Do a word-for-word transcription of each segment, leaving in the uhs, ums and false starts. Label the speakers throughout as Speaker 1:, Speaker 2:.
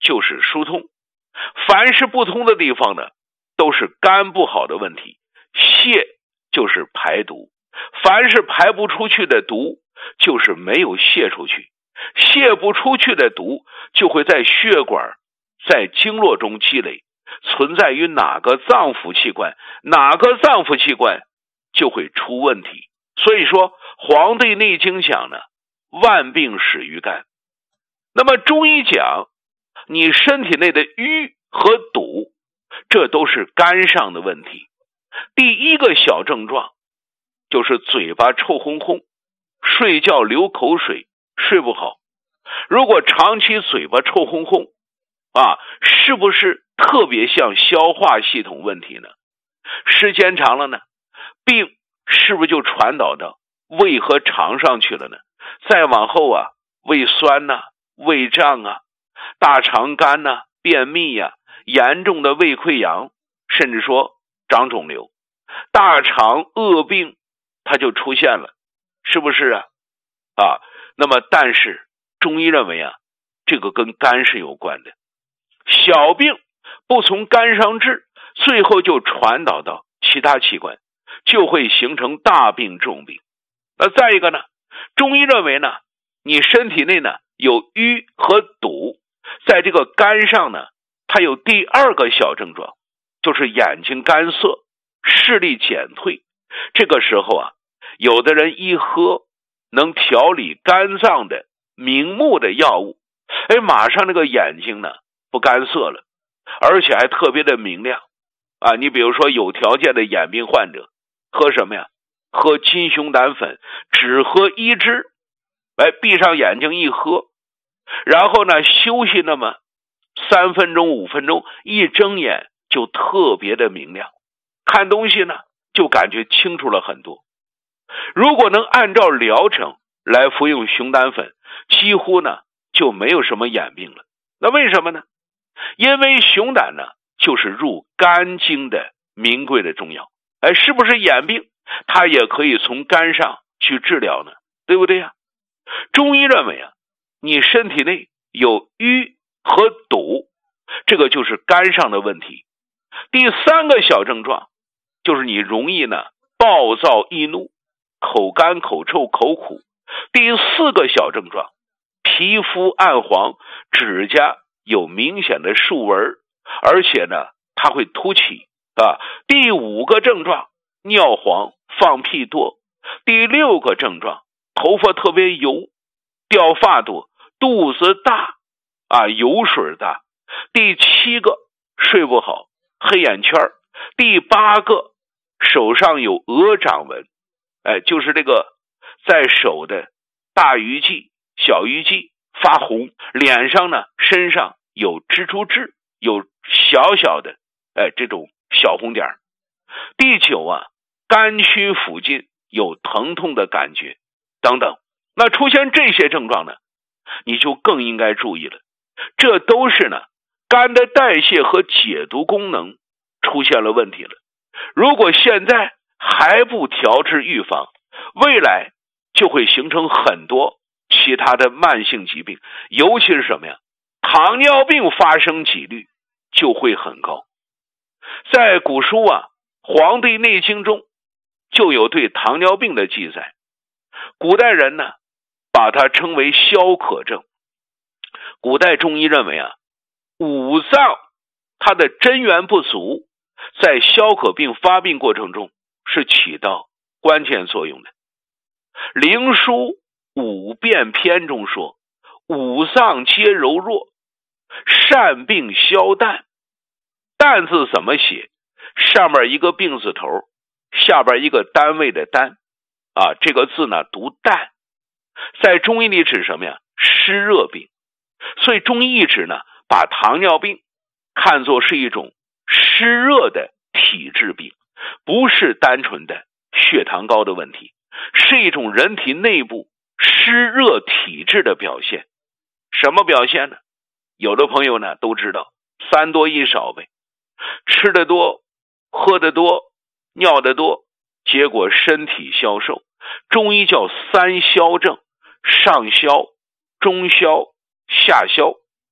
Speaker 1: 就是疏通，凡是不通的地方呢，都是肝不好的问题。泻就是排毒，凡是排不出去的毒，就是没有泄出去，泄不出去的毒就会在血管在经络中积累，存在于哪个脏腑器官，哪个脏腑器官就会出问题。所以说《黄帝内经》讲呢，万病始于肝。那么中医讲，你身体内的瘀和堵，这都是肝上的问题。第一个小症状就是嘴巴臭烘烘，睡觉流口水，睡不好。如果长期嘴巴臭烘烘啊，是不是特别像消化系统问题呢？时间长了呢，病是不是就传导到胃和肠上去了呢？再往后啊，胃酸呐、啊、胃胀啊、大肠干呐、啊、便秘呀、啊、严重的胃溃疡，甚至说长肿瘤，大肠恶病它就出现了，是不是啊？啊，那么但是中医认为啊，这个跟肝是有关的。小病不从肝上治，最后就传导到其他器官，就会形成大病重病。那再一个呢，中医认为呢，你身体内呢有瘀和堵，在这个肝上呢，它有第二个小症状，就是眼睛干涩，视力减退。这个时候啊，有的人一喝能调理肝脏的明目的药物，哎，马上那个眼睛呢不干涩了，而且还特别的明亮啊！你比如说有条件的眼病患者，喝什么呀？喝金熊胆粉，只喝一支，哎，闭上眼睛一喝，然后呢休息那么三分钟五分钟，一睁眼就特别的明亮，看东西呢就感觉清楚了很多。如果能按照疗程来服用熊胆粉，几乎呢就没有什么眼病了。那为什么呢？因为熊胆呢就是入肝经的名贵的中药，哎，是不是眼病它也可以从肝上去治疗呢？对不对呀？中医认为啊，你身体内有瘀和堵，这个就是肝上的问题。第三个小症状就是你容易呢暴躁易怒，口干口臭口苦。第四个小症状，皮肤暗黄，指甲有明显的竖纹，而且呢它会凸起啊。第五个症状，尿黄放屁多。第六个症状，头发特别油，掉发多，肚子大啊，油水大。第七个，睡不好，黑眼圈。第八个，手上有鹅掌纹，哎，就是这个在手的大鱼际、小鱼际发红，脸上呢、身上有蜘蛛痣，有小小的哎这种小红点。第九啊，肝区附近有疼痛的感觉等等。那出现这些症状呢，你就更应该注意了，这都是呢肝的代谢和解毒功能出现了问题了。如果现在还不调治预防，未来就会形成很多其他的慢性疾病，尤其是什么呀？糖尿病发生几率就会很高。在古书啊《黄帝内经》中就有对糖尿病的记载，古代人呢把它称为消渴症。古代中医认为啊，五脏它的真元不足，在消渴病发病过程中是起到关键作用的。灵枢五变篇中说，五脏皆柔弱，善病消淡。淡字怎么写？上面一个病字头，下边一个单位的单啊，这个字呢读淡。在中医里指什么呀？湿热病。所以中医一直呢把糖尿病看作是一种湿热的体质病，不是单纯的血糖高的问题，是一种人体内部湿热体质的表现。什么表现呢？有的朋友呢都知道，三多一少呗，吃得多，喝得多，尿得多，结果身体消瘦。中医叫三消症，上消、中消、下消。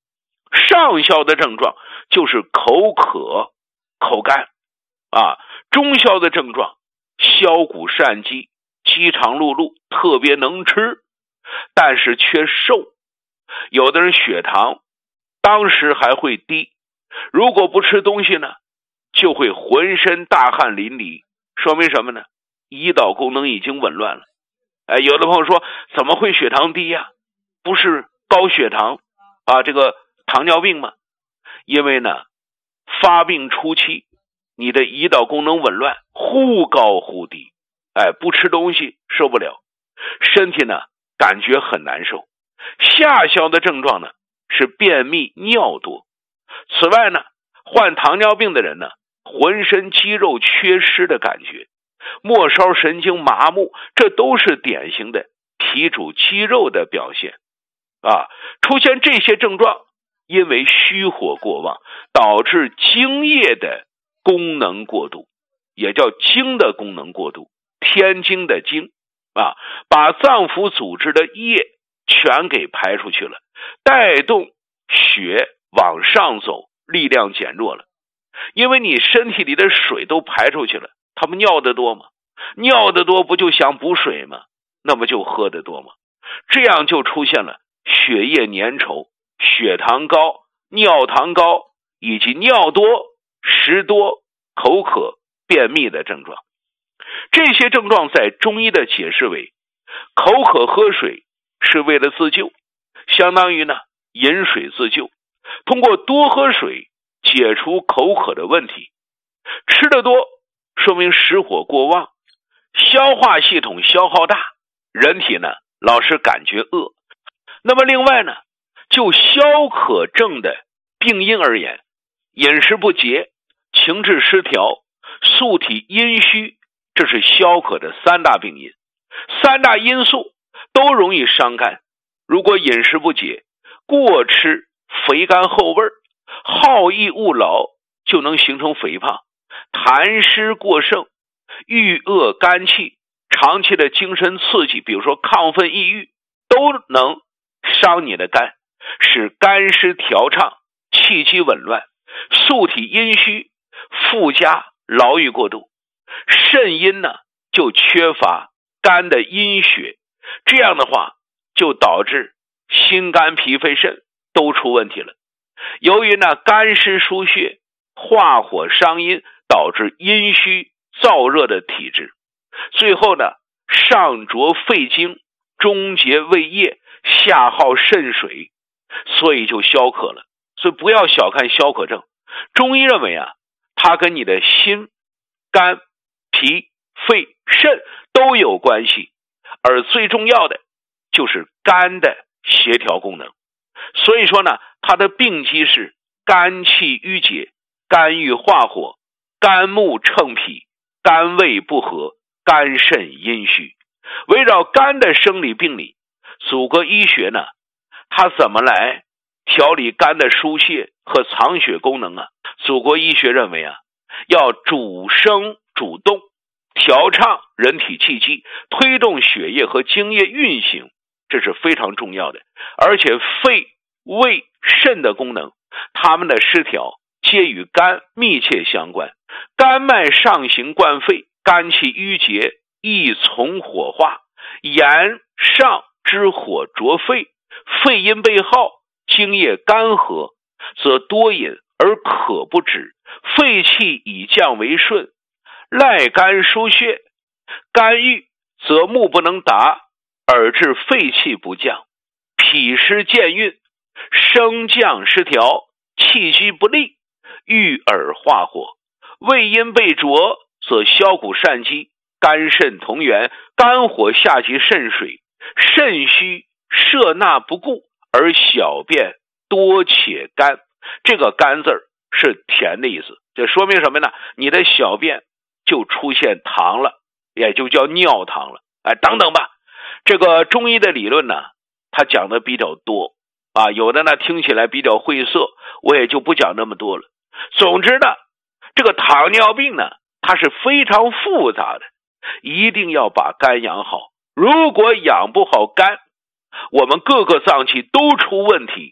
Speaker 1: 上消的症状就是口渴、口干啊。中消的症状，消谷善饥，饥肠辘辘，特别能吃，但是却瘦。有的人血糖当时还会低，如果不吃东西呢，就会浑身大汗淋漓，说明什么呢？胰岛功能已经紊乱了。哎，有的朋友说，怎么会血糖低呀？不是高血糖啊，这个糖尿病吗？因为呢，发病初期你的胰岛功能紊乱，忽高忽低，哎，不吃东西受不了，身体呢感觉很难受。下消的症状呢是便秘、尿多。此外呢，患糖尿病的人呢，浑身肌肉缺失的感觉，末梢神经麻木，这都是典型的脾主肌肉的表现啊。出现这些症状，因为虚火过旺，导致精液的功能过度，也叫精的功能过度，天经的精啊，把脏腑组织的液全给排出去了，带动血往上走，力量减弱了。因为你身体里的水都排出去了，他们尿得多吗？尿得多不就想补水吗？那么就喝得多吗？这样就出现了血液粘稠、血糖高、尿糖高以及尿多、食多、口渴、便秘的症状。这些症状在中医的解释为，口渴喝水是为了自救，相当于呢饮水自救，通过多喝水解除口渴的问题。吃得多说明实火过旺，消化系统消耗大，人体呢老是感觉饿。那么另外呢，就消渴症的病因而言，饮食不节、情志失调、素体阴虚，这是消渴的三大病因。三大因素都容易伤肝。如果饮食不节，过吃肥甘厚味，好逸恶劳，就能形成肥胖。痰湿过盛，郁恶肝气，长期的精神刺激，比如说亢奋抑郁，都能伤你的肝，使肝湿调畅，气机紊乱，素体阴虚，附加劳郁过度。肾阴呢就缺乏肝的阴血，这样的话就导致心肝脾肺肾都出问题了。由于呢肝湿疏血，化火伤阴，导致阴虚燥热的体质，最后呢上浊肺经，中结胃液，下耗肾水，所以就消渴了。所以不要小看消渴症，中医认为啊，它跟你的心、肝、脾、肺、肾都有关系，而最重要的就是肝的协调功能。所以说呢，它的病机是肝气郁结、肝郁化火、肝木乘脾、肝胃不和、肝肾阴虚。围绕肝的生理病理，祖国医学呢，它怎么来调理肝的疏泄和藏血功能啊？祖国医学认为啊，要主升主动，调畅人体气机，推动血液和精液运行，这是非常重要的。而且肺、胃、肾的功能，它们的失调皆与肝密切相关。肝脉上行灌肺，肝气郁结，易从火化，炎上之火灼肺，肺阴被耗，精液干涸，则多饮而渴不止，肺气以降为顺，赖肝疏血，肝郁则目不能达，而致肺气不降，脾湿健运，升降失调，气机不利，郁而化火。胃阴被灼，则消谷善饥，肝肾同源，肝火下及肾水，肾虚摄纳不顾，而小便多且干。这个干字儿是甜的意思，这说明什么呢？你的小便就出现糖了，也就叫尿糖了。哎，等等吧，这个中医的理论呢，它讲的比较多啊，有的呢听起来比较晦涩，我也就不讲那么多了。总之呢，这个糖尿病呢，它是非常复杂的，一定要把肝养好。如果养不好肝，我们各个脏器都出问题，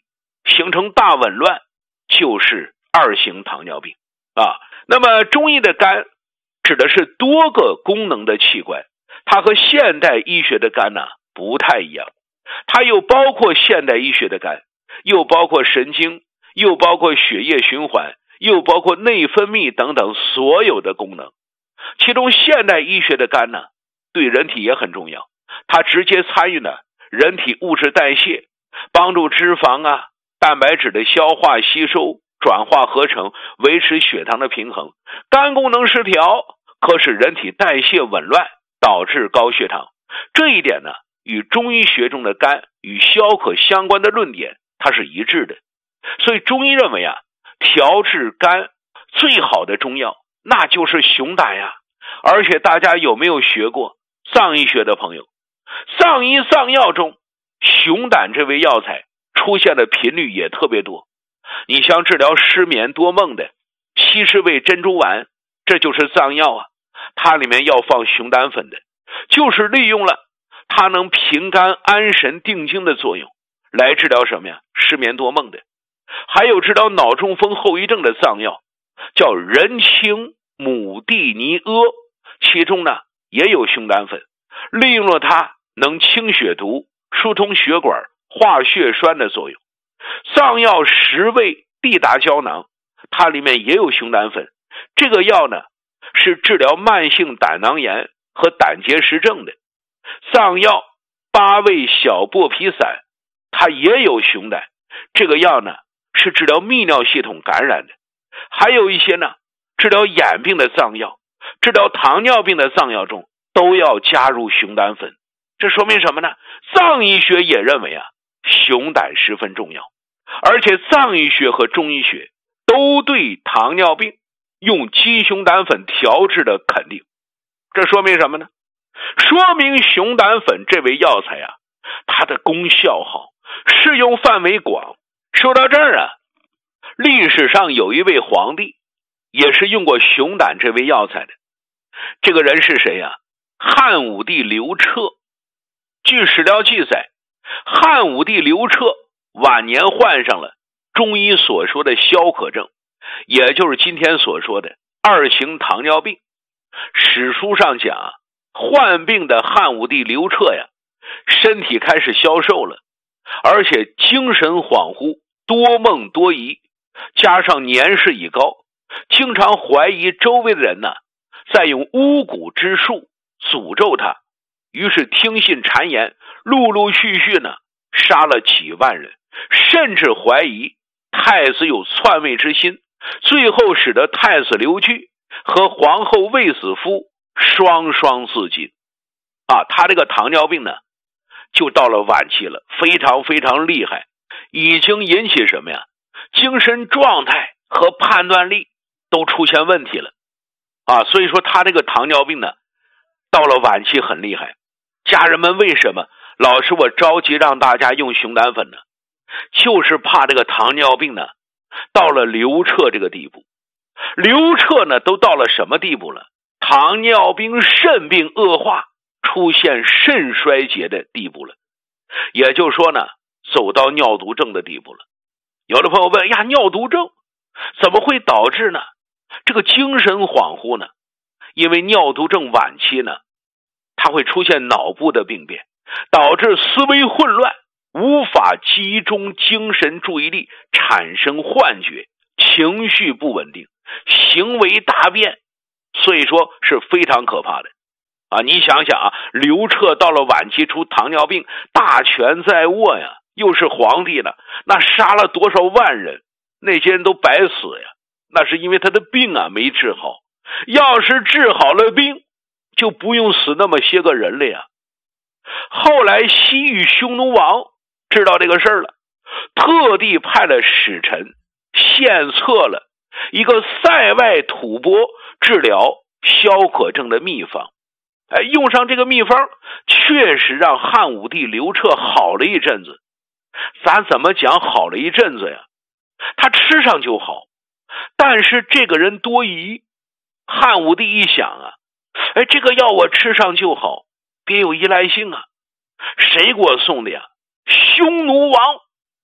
Speaker 1: 形成大紊乱，就是二型糖尿病啊。那么中医的肝指的是多个功能的器官，它和现代医学的肝呢、啊、不太一样，它又包括现代医学的肝，又包括神经，又包括血液循环，又包括内分泌等等所有的功能。其中现代医学的肝呢，对人体也很重要，它直接参与了人体物质代谢，帮助脂肪啊、蛋白质的消化吸收、转化合成，维持血糖的平衡。肝功能失调可使人体代谢紊乱，导致高血糖。这一点呢，与中医学中的肝与消渴相关的论点它是一致的。所以中医认为啊，调治肝最好的中药那就是熊胆呀。而且大家有没有学过藏医学的朋友，藏医藏药中熊胆这味药材出现的频率也特别多。你像治疗失眠多梦的七十味珍珠丸，这就是藏药啊，它里面要放熊胆粉的，就是利用了它能平肝安神定惊的作用，来治疗什么呀？失眠多梦的。还有治疗脑中风后遗症的藏药叫人参母地尼阿，其中呢也有熊胆粉，利用了它能清血毒、疏通血管、化血栓的作用。藏药十味地达胶囊，它里面也有熊胆粉，这个药呢是治疗慢性胆囊炎和胆结石症的。藏药八味小剥皮散，它也有熊胆，这个药呢是治疗泌尿系统感染的。还有一些呢治疗眼病的藏药，治疗糖尿病的藏药中都要加入熊胆粉。这说明什么呢？藏医学也认为啊，熊胆十分重要，而且藏医学和中医学都对糖尿病用鸡熊胆粉调制的肯定。这说明什么呢？说明熊胆粉这味药材啊，它的功效好，适用范围广。说到这儿啊，历史上有一位皇帝也是用过熊胆这味药材的，这个人是谁呀、啊？汉武帝刘彻。据史料记载，汉武帝刘彻晚年患上了中医所说的消渴症，也就是今天所说的二型糖尿病。史书上讲啊，患病的汉武帝刘彻呀，身体开始消瘦了，而且精神恍惚，多梦多疑，加上年事已高，经常怀疑周围的人呢在用巫蛊之术诅咒他，于是听信谗言，陆陆续续呢杀了几万人，甚至怀疑太子有篡位之心，最后使得太子刘据和皇后卫子夫双双自尽啊。他这个糖尿病呢就到了晚期了，非常非常厉害，已经引起什么呀？精神状态和判断力都出现问题了啊。所以说他这个糖尿病呢到了晚期很厉害。家人们为什么老是我着急让大家用熊胆粉呢？就是怕这个糖尿病呢到了刘彻这个地步。刘彻呢都到了什么地步了？糖尿病肾病恶化，出现肾衰竭的地步了，也就是说呢走到尿毒症的地步了。有的朋友问呀，尿毒症怎么会导致呢这个精神恍惚呢？因为尿毒症晚期呢它会出现脑部的病变，导致思维混乱，无法集中精神注意力，产生幻觉，情绪不稳定，行为大变，所以说是非常可怕的啊！你想想啊，刘彻到了晚期出糖尿病，大权在握呀，又是皇帝呢，那杀了多少万人，那些人都白死呀，那是因为他的病啊没治好，要是治好了病，就不用死那么些个人了呀。后来西域匈奴王知道这个事儿了，特地派了使臣献策了一个塞外吐蕃治疗消渴症的秘方。哎，用上这个秘方，确实让汉武帝刘彻好了一阵子。咱怎么讲好了一阵子呀？他吃上就好，但是这个人多疑。汉武帝一想啊，哎，这个药我吃上就好，别有依赖性啊。谁给我送的呀？匈奴王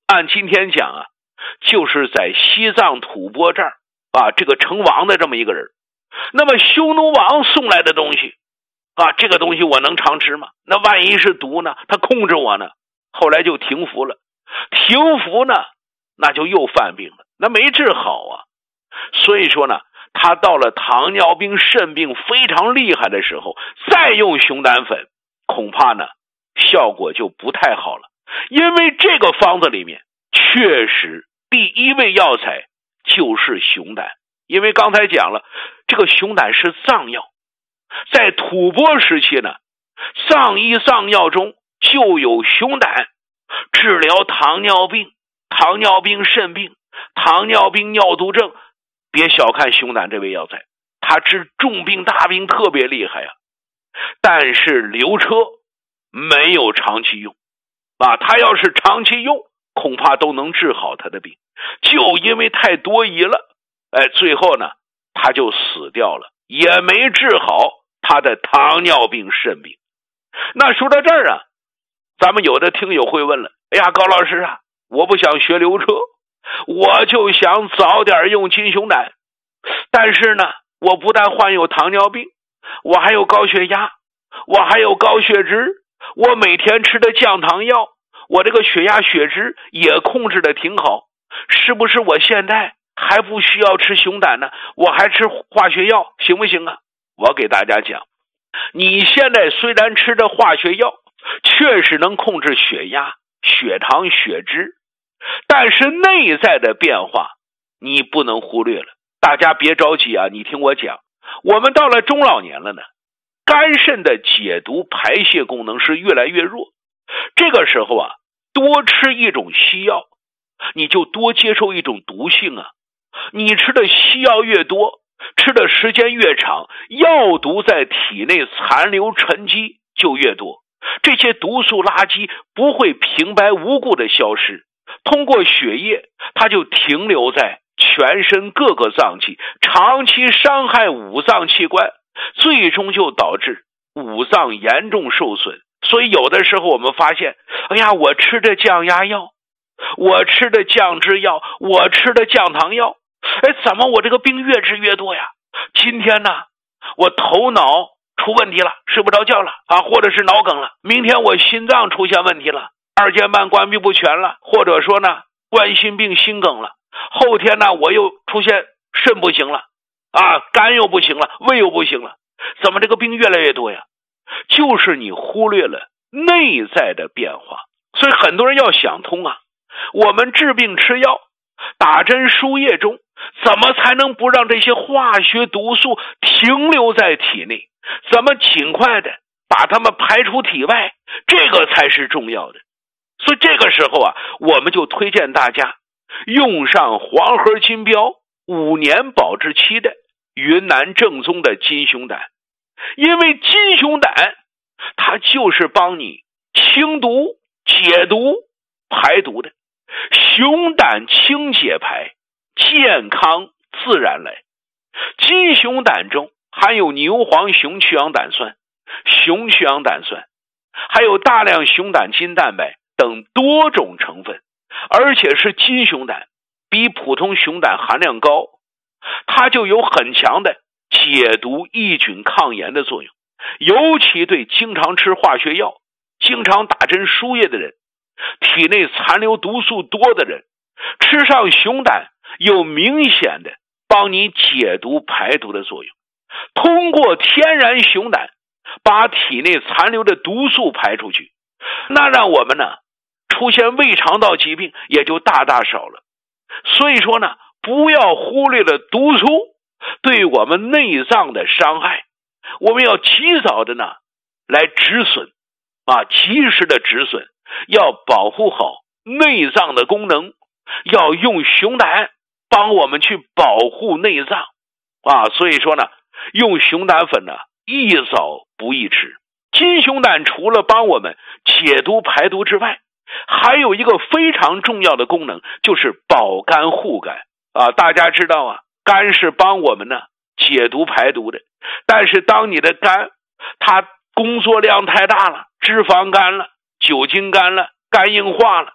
Speaker 1: 按今天讲啊，就是在西藏吐蕃这儿啊，这个成王的这么一个人。那么匈奴王送来的东西啊，这个东西我能常吃吗？那万一是毒呢？他控制我呢？后来就停服了，停服呢，那就又犯病了，那没治好啊。所以说呢，他到了糖尿病、肾病非常厉害的时候，再用熊胆粉，恐怕呢效果就不太好了。因为这个方子里面确实第一味药材就是熊胆，因为刚才讲了，这个熊胆是藏药，在吐蕃时期呢，藏医藏药中就有熊胆治疗糖尿病、糖尿病肾病、糖尿病尿毒症。别小看熊胆这味药材，它治重病大病特别厉害啊。但是刘彻没有长期用啊，他要是长期用，恐怕都能治好他的病，就因为太多疑了，哎，最后呢他就死掉了，也没治好他的糖尿病肾病。那说到这儿啊，咱们有的听友会问了，哎呀，高老师啊，我不想学刘彻，我就想早点用金熊胆，但是呢，我不但患有糖尿病，我还有高血压，我还有高血脂，我每天吃的降糖药，我这个血压血脂也控制的挺好，是不是我现在还不需要吃熊胆呢？我还吃化学药行不行啊？我给大家讲，你现在虽然吃的化学药确实能控制血压、血糖、血脂，但是内在的变化你不能忽略了。大家别着急啊，你听我讲，我们到了中老年了呢，肝肾的解毒排泄功能是越来越弱，这个时候啊，多吃一种西药，你就多接受一种毒性啊。你吃的西药越多，吃的时间越长，药毒在体内残留沉积就越多，这些毒素垃圾不会平白无故的消失，通过血液它就停留在全身各个脏器，长期伤害五脏器官，最终就导致五脏严重受损。所以有的时候我们发现，哎呀，我吃的降压药，我吃的降脂药，我吃的降糖药，哎，怎么我这个病越治越多呀？今天呢，我头脑出问题了，睡不着觉了啊，或者是脑梗了，明天我心脏出现问题了，二尖瓣关闭不全了，或者说呢冠心病心梗了，后天呢我又出现肾不行了啊，肝又不行了，胃又不行了，怎么这个病越来越多呀？就是你忽略了内在的变化。所以很多人要想通啊，我们治病吃药，打针输液中，怎么才能不让这些化学毒素停留在体内？怎么尽快的把它们排出体外？这个才是重要的。所以这个时候啊，我们就推荐大家用上黄河金标五年保质期的云南正宗的金熊胆，因为金熊胆它就是帮你清毒、解毒、排毒的。熊胆清解排，健康自然来。金熊胆中含有牛黄熊去氧胆酸、熊去氧胆酸，还有大量熊胆金蛋白等多种成分，而且是金熊胆，比普通熊胆含量高，它就有很强的解毒抑菌抗炎的作用。尤其对经常吃化学药、经常打针输液的人，体内残留毒素多的人，吃上熊胆有明显的帮你解毒排毒的作用。通过天然熊胆把体内残留的毒素排出去，那让我们呢出现胃肠道疾病也就大大少了。所以说呢，不要忽略了毒素对我们内脏的伤害，我们要及早的呢来止损啊，及时的止损，要保护好内脏的功能，要用熊胆帮我们去保护内脏啊。所以说呢，用熊胆粉呢宜早不宜迟。金熊胆除了帮我们解毒排毒之外，还有一个非常重要的功能，就是保肝护肝啊。大家知道啊，肝是帮我们呢解毒排毒的，但是当你的肝它工作量太大了，脂肪肝了，酒精肝了，肝硬化了，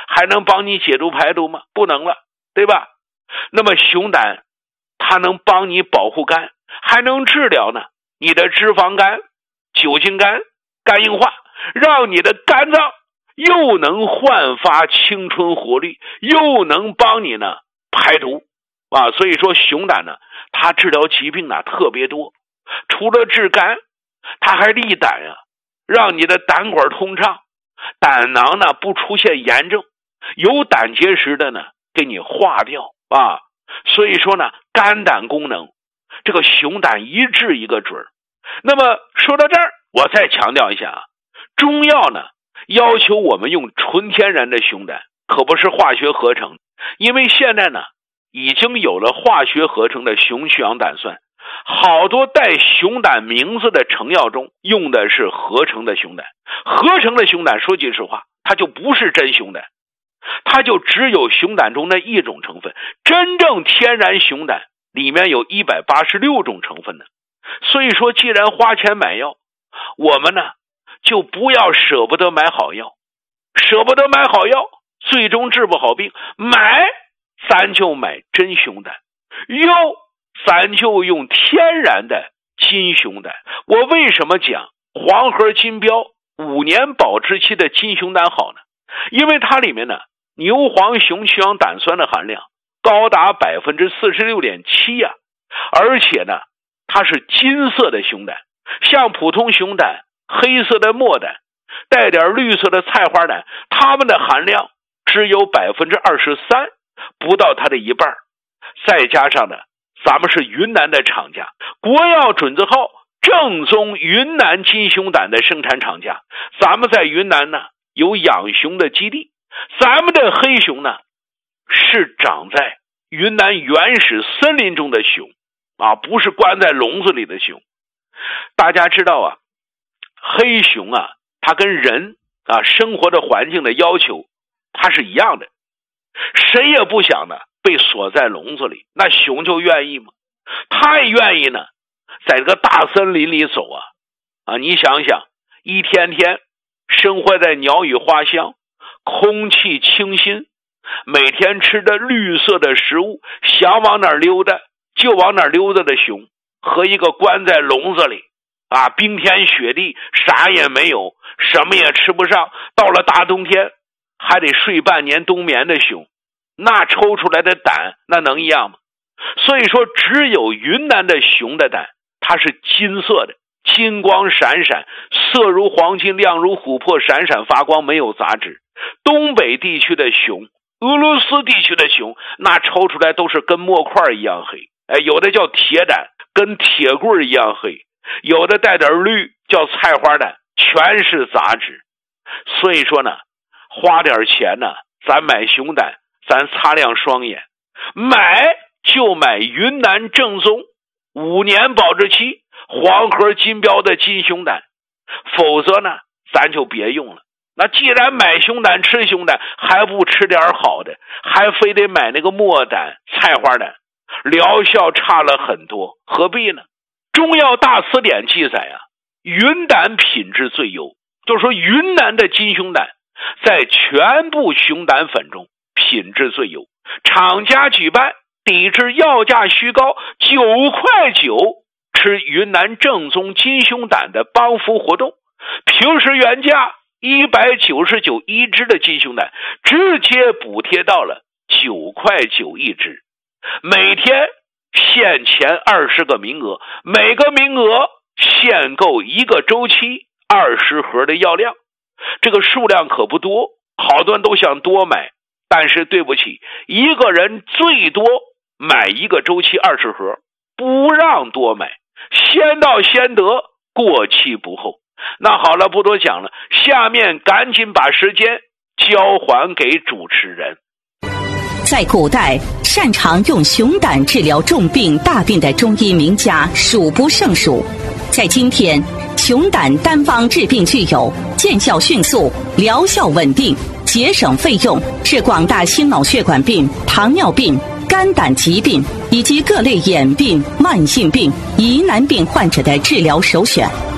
Speaker 1: 还能帮你解毒排毒吗？不能了，对吧？那么熊胆它能帮你保护肝，还能治疗呢你的脂肪肝、酒精肝、肝硬化，让你的肝脏又能焕发青春活力，又能帮你呢排毒啊。所以说熊胆呢，它治疗疾病呢特别多，除了治肝，它还利胆呀、啊，让你的胆管通畅，胆囊呢不出现炎症，有胆结石的呢给你化掉啊。所以说呢，肝胆功能这个熊胆一治一个准儿。那么说到这儿，我再强调一下啊，中药呢要求我们用纯天然的熊胆，可不是化学合成，因为现在呢已经有了化学合成的熊血氧胆酸，好多带熊胆名字的成药中用的是合成的熊胆。合成的熊胆说句实话，它就不是真熊胆，它就只有熊胆中的一种成分，真正天然熊胆里面有一百八十六种成分呢。所以说既然花钱买药，我们呢就不要舍不得买好药，舍不得买好药最终治不好病，买咱就买真熊胆，用咱就用天然的金熊胆。我为什么讲黄河金标五年保质期的金熊胆好呢？因为它里面呢牛黄熊血氧胆酸的含量高达 百分之四十六点七 啊，而且呢它是金色的熊胆，像普通熊胆、黑色的墨胆、带点绿色的菜花胆，它们的含量只有 百分之二十三， 不到它的一半。再加上呢咱们是云南的厂家，国药准字号正宗云南金熊胆的生产厂家，咱们在云南呢有养熊的基地，咱们的黑熊呢是长在云南原始森林中的熊啊，不是关在笼子里的熊。大家知道啊，黑熊啊它跟人啊生活的环境的要求它是一样的，谁也不想呢被锁在笼子里，那熊就愿意吗？它也愿意呢在这个大森林里走啊啊！你想想，一天天生活在鸟语花香、空气清新，每天吃的绿色的食物，想往哪儿溜达就往哪儿溜达的熊，和一个关在笼子里啊，冰天雪地啥也没有，什么也吃不上，到了大冬天还得睡半年冬眠的熊，那抽出来的胆那能一样吗？所以说只有云南的熊的胆它是金色的，金光闪闪，色如黄金，亮如琥珀，闪闪发光，没有杂质。东北地区的熊，俄罗斯地区的熊，那抽出来都是跟墨块一样黑，哎，有的叫铁胆，跟铁棍一样黑，有的带点绿，叫菜花胆，全是杂质。所以说呢，花点钱呢，咱买熊胆，咱擦亮双眼，买就买云南正宗五年保质期黄河金标的金熊胆，否则呢咱就别用了。那既然买熊胆吃熊胆，还不吃点好的，还非得买那个墨胆、菜花胆，疗效差了很多，何必呢？中药大词典记载啊，云胆品质最优，就是说云南的金熊胆在全部熊胆粉中品质最优。厂家举办抵制药价虚高九块九吃云南正宗金熊胆的帮扶活动，平时原价一百九十九一支的金熊胆直接补贴到了九块九一支，每天限前二十个名额，每个名额限购一个周期二十盒的药量，这个数量可不多，好多人都想多买，但是对不起，一个人最多买一个周期二十盒，不让多买，先到先得，过期不候。那好了，不多讲了，下面赶紧把时间交还给主持人。
Speaker 2: 在古代，擅长用熊胆治疗重病大病的中医名家数不胜数。在今天，熊胆单方治病具有见效迅速、疗效稳定、节省费用，是广大心脑血管病、糖尿病、肝胆疾病以及各类眼病、慢性病、疑难病患者的治疗首选。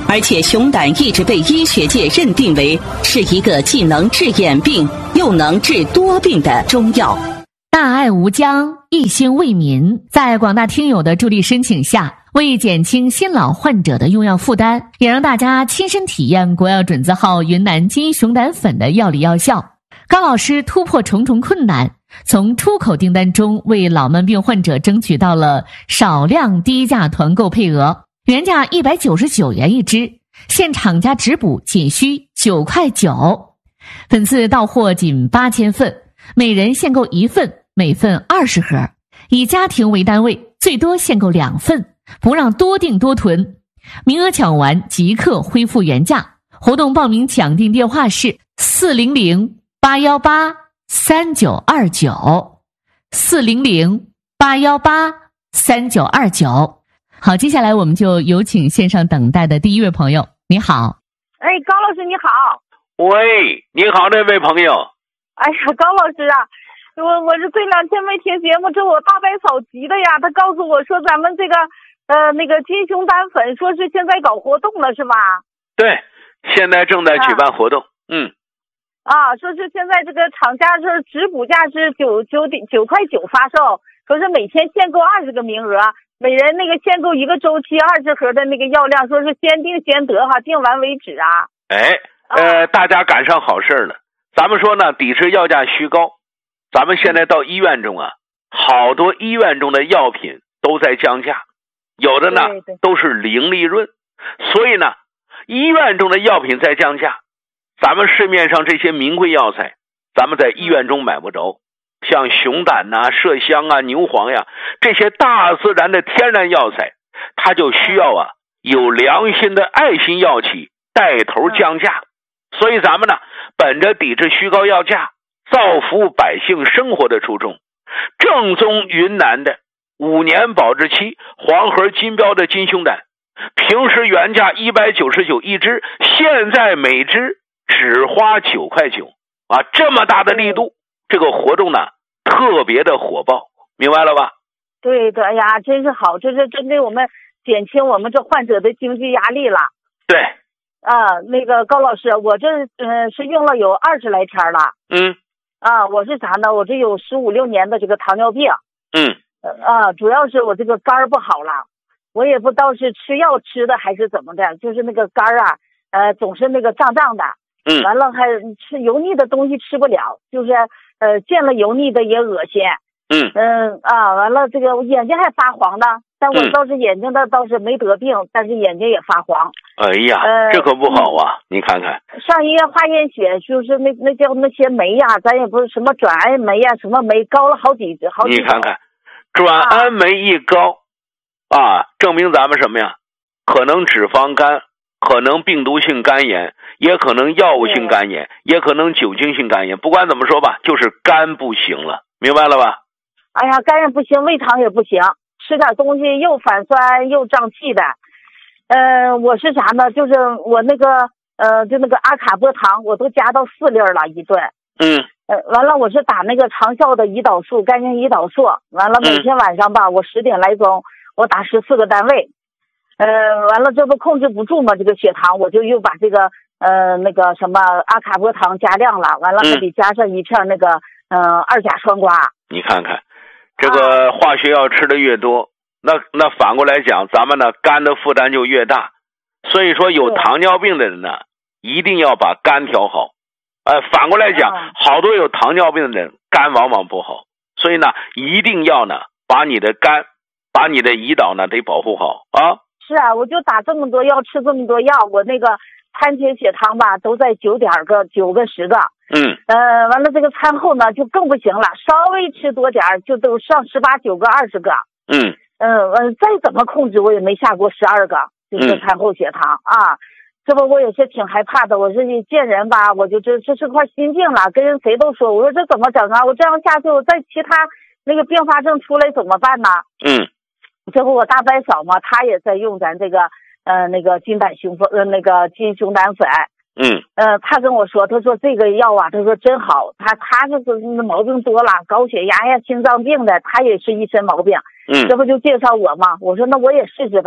Speaker 2: 而且熊胆一直被医学界认定为是一个既能治眼病又能治多病的中药。
Speaker 3: 大爱无疆，一心为民，在广大听友的助力申请下，为减轻新老患者的用药负担，也让大家亲身体验国药准字号云南金熊胆粉的药理药效。高老师突破重重困难，从出口订单中为老慢病患者争取到了少量低价团购配额，原价一百九十九元一支，现厂家直补仅需九块九，粉次到货仅八千份，每人限购一份，每份二十盒，以家庭为单位，最多限购两份，不让多订多囤，名额抢完即刻恢复原价。活动报名抢订电话是四零零八一八三九二九，四零零八一八三九二九。好，接下来我们就有请线上等待的第一位朋友。你好。
Speaker 4: 哎，高老师你好。
Speaker 1: 喂，你好，这位朋友。
Speaker 4: 哎呀，高老师啊，我我是这两天没听节目，这我大伯嫂急的呀，他告诉我说咱们这个呃那个金熊胆粉说是现在搞活动了是吧？
Speaker 1: 对，现在正在举办活动。啊嗯。
Speaker 4: 啊，说是现在这个厂家是直补价是九九点九块九发售，说是每天限购二十个名额，每人那个限购一个周期二十盒的那个药量，说是先订先得哈，订完为止啊。
Speaker 1: 哎，呃，啊、大家赶上好事了。咱们说呢，抵制药价虚高。咱们现在到医院中啊，好多医院中的药品都在降价，有的呢都是零利润，所以呢，医院中的药品在降价。咱们市面上这些名贵药材，咱们在医院中买不着，像熊胆呐、麝香啊、牛黄呀，这些大自然的天然药材，它就需要啊有良心的爱心药企带头降价。所以咱们呢，本着抵制虚高药价、造福百姓生活的初衷，正宗云南的五年保质期黄盒金标的金熊胆，平时原价一百九十九一支，现在每支只花九块九啊！这么大的力度，这个活动呢特别的火爆，明白了吧？
Speaker 4: 对的，哎呀，真是好，这是针对我们减轻我们这患者的经济压力了。
Speaker 1: 对。
Speaker 4: 啊，那个高老师，我这嗯、呃、是用了有二十来天了。
Speaker 1: 嗯。
Speaker 4: 啊，我是啥呢？我这有十五六年的这个糖尿病。
Speaker 1: 嗯。
Speaker 4: 呃啊，主要是我这个肝不好了，我也不知道是吃药吃的还是怎么的，就是那个肝啊，呃，总是那个胀胀的。
Speaker 1: 嗯。
Speaker 4: 完了还吃油腻的东西吃不了，就是呃见了油腻的也恶心。
Speaker 1: 嗯。
Speaker 4: 嗯啊，完了这个眼睛还发黄的，但我倒是眼睛的倒是没得病，嗯、但是眼睛也发黄。
Speaker 1: 哎呀，呃、这可不好啊！你看看，
Speaker 4: 上医院化验血，就是那那叫那些酶呀，咱也不是什么转氨酶呀，什么酶高了好几好几。
Speaker 1: 你看看，转氨酶一高，啊，啊证明咱们什么呀？可能脂肪肝，可能病毒性肝炎，也可能药物性肝炎，也可能酒精性肝炎。不管怎么说吧，就是肝不行了，明白了吧？
Speaker 4: 哎呀，肝也不行，胃肠也不行，吃点东西又反酸又胀气的。呃，我是啥呢？就是我那个呃，就那个阿卡波糖，我都加到四粒了一顿。
Speaker 1: 嗯。
Speaker 4: 呃，完了，我是打那个长效的胰岛素，肝性胰岛素。完了，每天晚上吧，我十点来钟，我打十四个单位。呃，完了，这不控制不住嘛，这个血糖，我就又把这个呃那个什么阿卡波糖加量了。完了，还得加上一片那个嗯、呃、二甲双胍。
Speaker 1: 你看看，这个化学药吃的越多。啊那那反过来讲，咱们呢肝的负担就越大，所以说有糖尿病的人呢，一定要把肝调好。呃，反过来讲，嗯、好多有糖尿病的人肝往往不好，所以呢，一定要呢把你的肝、把你的胰岛呢得保护好啊。
Speaker 4: 是啊，我就打这么多药，吃这么多药，我那个餐前血糖吧都在九点个、九个、十个。
Speaker 1: 嗯。
Speaker 4: 呃，完了这个餐后呢就更不行了，稍微吃多点就都上十八九个、二十个。
Speaker 1: 嗯。
Speaker 4: 嗯，我再怎么控制我也没下过十二个，就是餐后血糖、嗯、啊，这不我也是挺害怕的。我是见人吧，我就这这是块心病了，跟人谁都说，我说这怎么整啊？我这样下去，我再其他那个并发症出来怎么办呢？
Speaker 1: 嗯，
Speaker 4: 这不我大伯嫂嘛，她也在用咱这个呃那个金胆雄粉呃那个金熊胆粉。
Speaker 1: 嗯，
Speaker 4: 呃，他跟我说，他说这个药啊，他说真好，他他这个毛病多了，高血压呀、心脏病的，他也是一身毛病。
Speaker 1: 嗯，
Speaker 4: 这不就介绍我吗？我说那我也试试呗。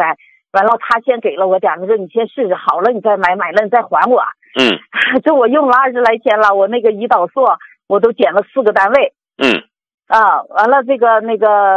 Speaker 4: 完了他先给了我点，他说你先试试，好了你再买，买了你再还我。
Speaker 1: 嗯，
Speaker 4: 这我用了二十来天了，我那个胰岛素我都减了四个单位。
Speaker 1: 嗯，
Speaker 4: 啊，完了这个那个